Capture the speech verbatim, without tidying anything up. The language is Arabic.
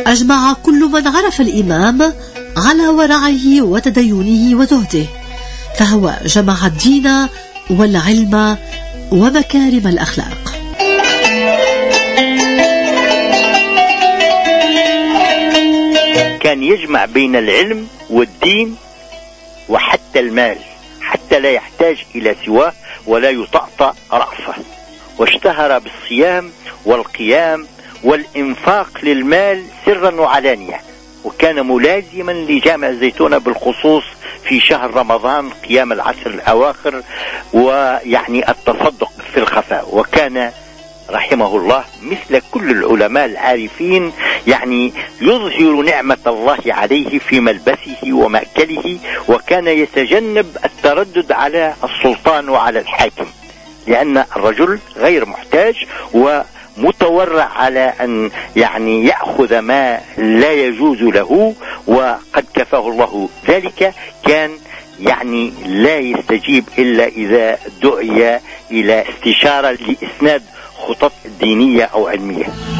أجمع كل من عرف الإمام على ورعه وتدينه وزهده، فهو جمع الدين والعلم ومكارم الأخلاق. كان يجمع بين العلم والدين وحتى المال، حتى لا يحتاج إلى سواه ولا يطأطأ رأسه. واشتهر بالصيام والقيام والإنفاق للمال سرا وعلانية، وكان ملازما لجامع الزيتونة بالخصوص في شهر رمضان قيام العشر الأواخر، ويعني التصدق في الخفاء. وكان رحمه الله مثل كل العلماء العارفين يعني يظهر نعمة الله عليه في ملبسه ومأكله، وكان يتجنب التردد على السلطان وعلى الحاكم، لأن الرجل غير محتاج ومتورع على أن يعني يأخذ ما لا يجوز له، وقد كفاه الله ذلك. كان يعني لا يستجيب إلا إذا دعي إلى استشارة لإسناد خطط دينية أو علمية.